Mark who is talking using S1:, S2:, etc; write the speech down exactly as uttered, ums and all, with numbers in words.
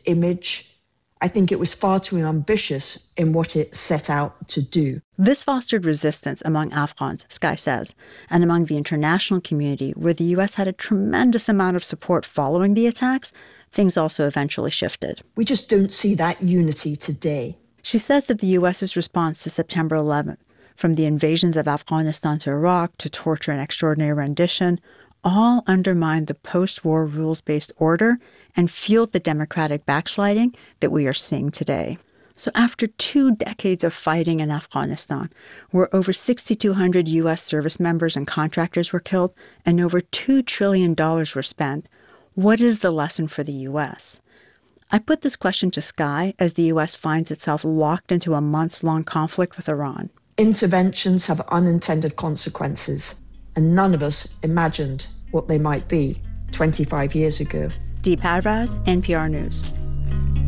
S1: image. I think it was far too ambitious in what it set out to do.
S2: This fostered resistance among Afghans, Sky says, and among the international community, where the U S had a tremendous amount of support following the attacks. Things also eventually shifted.
S1: We just don't see that unity today.
S2: She says that the U S's response to September eleventh, from the invasions of Afghanistan to Iraq to torture and extraordinary rendition, all undermined the post-war rules-based order and fueled the democratic backsliding that we are seeing today. So after two decades of fighting in Afghanistan, where over six thousand two hundred U S service members and contractors were killed and over two trillion dollars were spent, what is the lesson for the U S? I put this question to Sky as the U S finds itself locked into a months-long conflict with Iran.
S1: Interventions have unintended consequences, and none of us imagined what they might be twenty-five years ago.
S2: Deep Hadraz, N P R News.